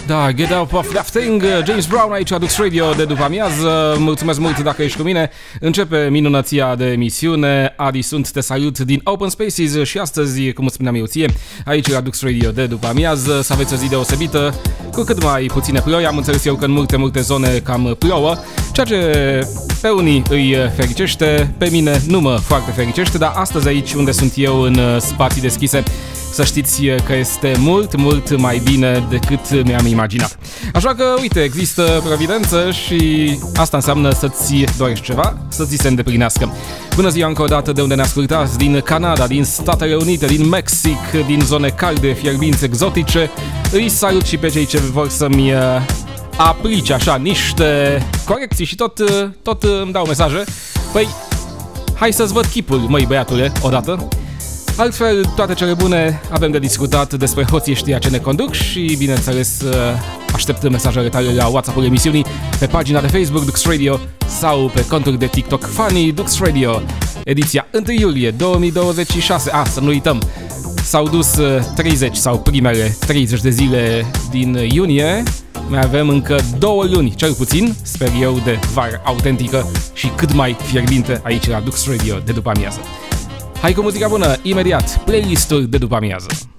Da, Get Up Off That Thing, James Brown aici, Dux Radio de după amiază. Mulțumesc mult dacă ești cu mine. Începe minunăția de emisiune. Adi sunt, te salut din Open Spaces și astăzi, cum îți spuneam eu ție, aici la Dux Radio de după amiază, să aveți o zi deosebită cu cât mai puține ploi. Am înțeles eu că în multe zone cam plouă, ceea ce pe unii îi fericește, pe mine nu mă foarte fericește, dar astăzi aici unde sunt eu în spații deschise, să știți că este mult mai bine decât mi-am imaginat. Așa că, uite, există providență și asta înseamnă să-ți dorești ceva, să ți se îndeplinească. Bună ziua încă o dată de unde ne ascultați, din Canada, din Statele Unite, din Mexic, din zone calde, fierbinți, exotice. Îi salut și pe cei ce vor să-mi aplice așa niște corecții și tot îmi dau mesaje. Păi, hai să-ți văd chipul, măi băiatule, odată. Altfel, toate cele bune, avem de discutat despre hoții ăștia ce ne conduc și, bineînțeles, aștept mesajele tale la WhatsApp-ul emisiunii, pe pagina de Facebook Dux Radio sau pe contul de TikTok Funny Dux Radio. Ediția 1 iulie 2026. Să nu uităm, s-au dus 30 sau primele 30 de zile din iunie. Mai avem încă 2 luni, cel puțin, sper eu, de vară autentică și cât mai fierbinte aici la Dux Radio de după amiază. Hai cu muzica bună, imediat, playlist-ul de după amiază.